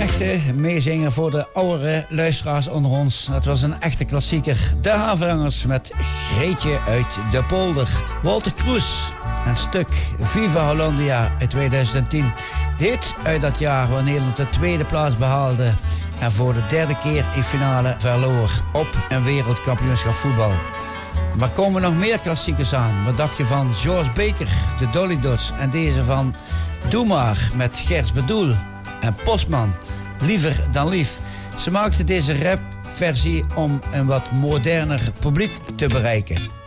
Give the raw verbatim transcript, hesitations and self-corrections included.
echte meezinger voor de oudere luisteraars onder ons. Dat was een echte klassieker. De Haverangers met Greetje uit de Polder. Walter Kroes en stuk Viva Hollandia uit tweeduizend tien. Dit uit dat jaar waar Nederland de tweede plaats behaalde en voor de derde keer in finale verloor op een wereldkampioenschap voetbal. Maar komen nog meer klassiekers aan. Wat dacht je van George Baker, de Dolly Dots en deze van Doe maar met Gers Bedoel en Postman, Liever dan Lief. Ze maakten deze rapversie om een wat moderner publiek te bereiken.